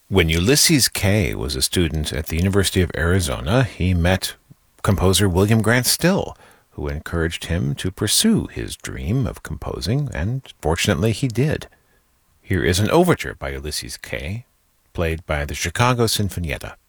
When Ulysses Kay was a student at the University of Arizona, he met composer William Grant Still, who encouraged him to pursue his dream of composing, and fortunately he did. Here is an overture by Ulysses Kay, played by the Chicago Sinfonietta.